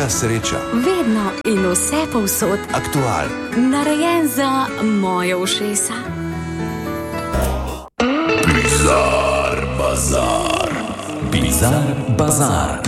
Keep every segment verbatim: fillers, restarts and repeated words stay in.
Vsa sreča. Vedno in vse povsod. Aktual. Narejen za moje ušesa. Bizar bazar. Bizar bazar.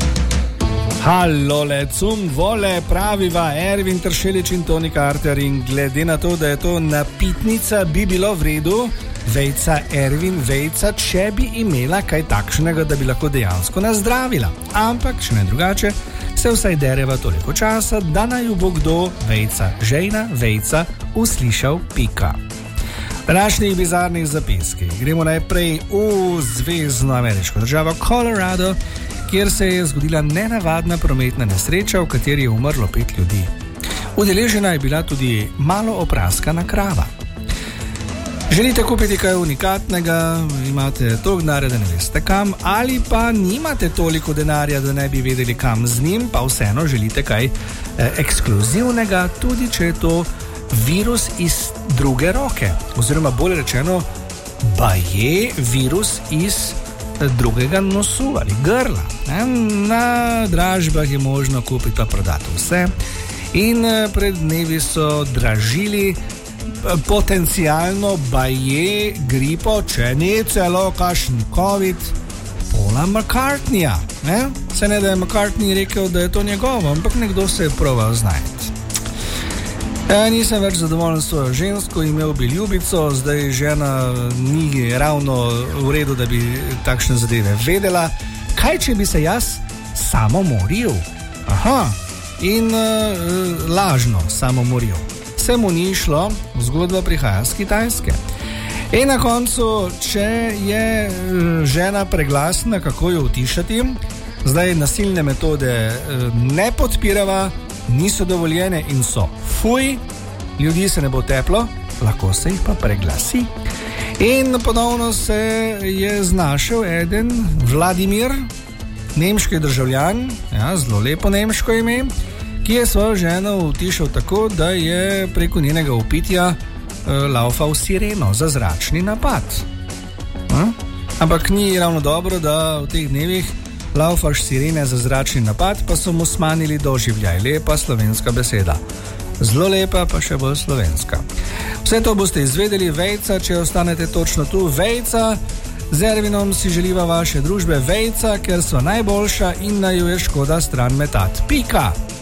Hallole, cum vole, praviva Ervin Tršelič in Toni Karter, in glede na to, da je to napitnica, bi bilo v redu, vejca Ervin, vejca, če bi imela kaj takšnega, da bi lahko dejansko nazdravila. Ampak, če ne drugače, se vsaj dereva toliko časa, da naj bo kdo, vejca, žejna, vejca, uslišal pika. V današnjih bizarnih zapiskih gremo najprej v zvezno ameriško državo Colorado, kjer se je zgodila nenavadna prometna nesreča, v kateri je umrlo pet ljudi. Udeležena je bila tudi malo opraskana krava. Želite kupiti kaj unikatnega, imate toliko denarja, da ne veste kam, ali pa nimate toliko denarja, da ne bi vedeli kam z njim, pa vseeno želite kaj eh, ekskluzivnega, tudi če je to virus iz druge roke, oziroma bolje rečeno, baje virus iz drugega nosu ali grla. Na dražbah je možno kupiti pa prodati vse in pred dnevi so dražili potencialno baje gripo, če ne celo kakšen COVID, Paula McCartneyja. Ne? Se ne, da je McCartney rekel, da je to njegovo, ampak nekdo se je proval znajti. Ja, nisem več zadovoljen s svojo žensko, imel bi ljubico, zdaj žena ni ravno v redu, da bi takšne zadeve vedela. Kaj, če bi se jaz samomoril? Aha, in uh, lažno samomoril. Se mu ni šlo, zgodba prihaja z Kitajske. In na koncu, če je žena preglasna, kako jo utišati, zdaj nasilne metode uh, ne podpirava, niso dovoljene in so fuj, ljudi se ne bo teplo, lahko se jih pa preglasi. In ponovno se je znašel eden Vladimir, nemški državljan, ja, zelo lepo nemško ime, ki je svojo ženo utišal tako, da je preko njenega upitja uh, laufal sireno za zračni napad. Hm? Ampak ni ravno dobro, da v teh dnevih laufaš sirene za zračni napad, pa so mu smanili doživljaj. Lepa slovenska beseda. Zelo lepa, pa še bolj slovenska. Vse to boste izvedeli, vejca, če ostanete točno tu. Vejca, z Ervinom si želiva vaše družbe, vejca, ker so najboljša in naju je škoda stran metat. Pika!